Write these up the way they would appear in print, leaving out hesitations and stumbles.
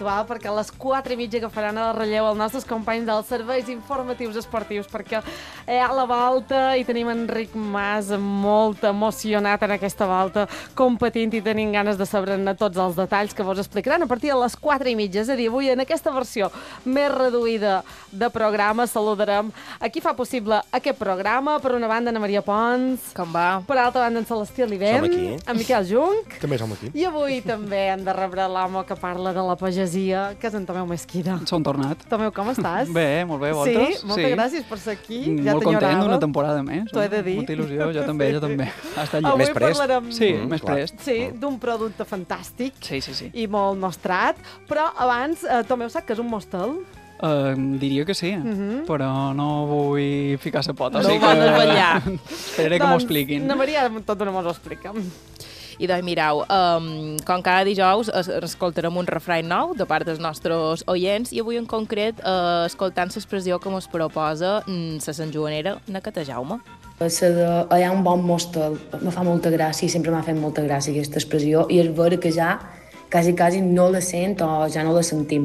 habitual, perquè a les 4:30 agafaran el relleu els nostres companys dels serveis informatius esportius, perquè a la volta i tenim Enric Mas molt emocionat en aquesta volta, competint i tenint ganes de saber-ne tots els detalls que vos explicaran a partir de les 4:30. És a dir, avui en aquesta versió més reduïda de programa saludarem a qui fa possible aquest programa. Per una banda, Ana Maria Pons. Com va? Per altra banda, en Celestí Olivent. Som aquí. En Miquel Junc. També som aquí. I avui també hem de rebre l'home que parla de la pagesia, que és en Tomeu Mesquida. Som tornat. Tomeu, com estàs? Bé, molt bé, vosaltres? Sí, moltes gràcies per ser aquí. Molt content d'una temporada més. T'ho he de dir. Molta il·lusió, jo també. Està allà. Avui Més prest. parlarem... Sí, més prest. Sí, d'un producte fantàstic. Sí. I molt mostrat. Però abans, Tomeu, sap que és un mostel? Diria que sí, però no vull ficar la pota. No ho vol desvetllar. Esperaré que m'ho expliquin. Na Maria tot no mos ho explica. I doncs mireu, com cada dijous escoltarem un refrany nou de part dels nostres oients i avui en concret escoltant l'expressió que ens proposa la Sant Joanera Nacata Jaume. Hi ha un bon mostel, me fa molta gràcia i sempre m'ha fet molta gràcia aquesta expressió i és vera que ja quasi no la sent o ja no la sentim.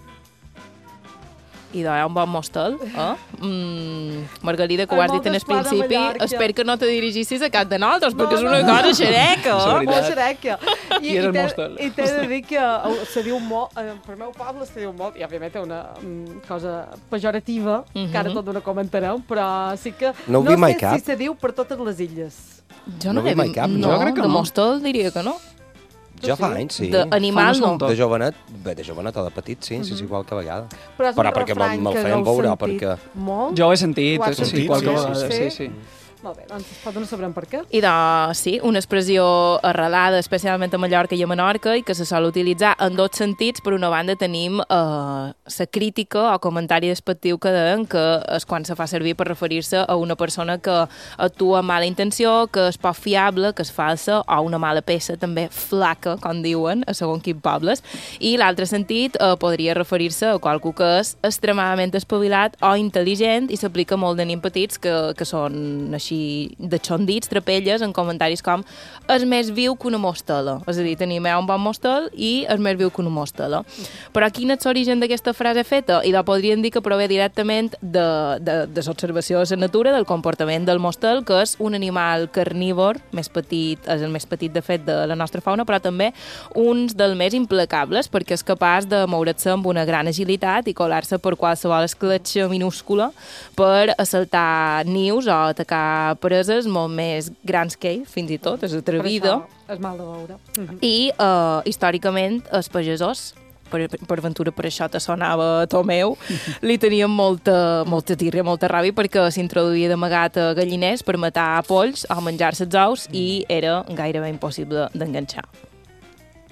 I doncs hi ha un bon mostel, Margarida, que ho has dit en el principi, espero que no te dirigissis a cap de nosaltres, perquè és una cosa xereca, Molt xereca. I és el mostel. I t'he de dir que se diu molt, per meu poble se diu molt, i òbviament té una cosa pejorativa, que ara tot no comentareu, però sí que No ho no vi mai sé cap. si se diu per totes les illes. Jo no vi n'he mai vist cap, no, jo crec que de no. mostel diria que no. Jo fa anys, sí. D'animal no. De jovenet o de petit, sí, qualque vegada. Però és un Però perquè refrany me'l que feien no heu veure, sentit perquè... molt. Jo ho he sentit, Ho has sí, sentit, qualque sí, vegada, sí. sí. Molt bé, doncs pot no sabrem per què. I doncs, sí, una expressió arrelada especialment a Mallorca i a Menorca i que se sol utilitzar en dos sentits. Per una banda tenim la crítica o comentari despectiu que deien que és quan se fa servir per referir-se a una persona que actua amb mala intenció, que és poc fiable, que és falsa o una mala peça, també flaca, com diuen, a segons quins pobles. I l'altre sentit podria referir-se a qualcú que és extremadament espavilat o intel·ligent i s'aplica molt de nens petits que són així de xondits, trapelles, en comentaris com és més viu que una mostela. És a dir, tenim un bon mostel i és més viu que una mostela. Però quin és l'origen d'aquesta frase feta? I la podríem dir que prové directament de l'observació de la natura, del comportament del mostel, que és un animal carnívor, més petit, és el més petit, de fet, de la nostra fauna, però també un dels més implacables, perquè és capaç de moure's amb una gran agilitat i colar-se per qualsevol escletxa minúscula per assaltar nius o atacar preses molt més grans que ell, fins i tot, és atrevida. Per això és mal de veure. I històricament els pagesos, per ventura per això te sonava Tomeu, li tenien molta tírria, molta ràbia, perquè s'introduïa d'amagat a galliners per matar polls o menjar-se els ous i era gairebé impossible d'enganxar.